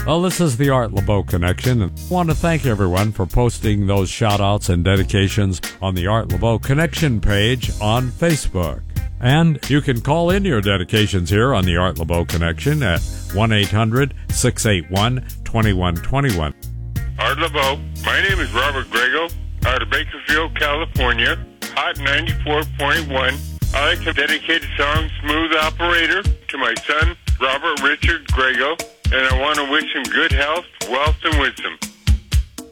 Well, this is the Art LeBeau Connection, and I want to thank everyone for posting those shout-outs and dedications on the Art LeBeau Connection page on Facebook. And you can call in your dedications here on the Art LeBeau Connection at 1-800-681-2121. Art LeBeau, my name is Robert Grego, out of Bakersfield, California, Hot 94.1. I like to dedicate a song, Smooth Operator, to my son, Robert Richard Grego, and I want to wish him good health, wealth, and wisdom.